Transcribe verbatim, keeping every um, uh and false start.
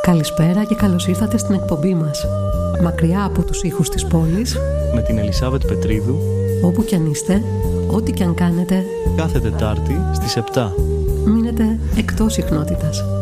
Καλησπέρα και καλώς ήρθατε στην εκπομπή μας. Μακριά από τους ήχους της πόλης, με την Ελισάβετ Πετρίδου, όπου κι αν είστε, ό,τι κι αν κάνετε, κάθε Τετάρτη στις επτά. μείνετε εκτός συχνότητας.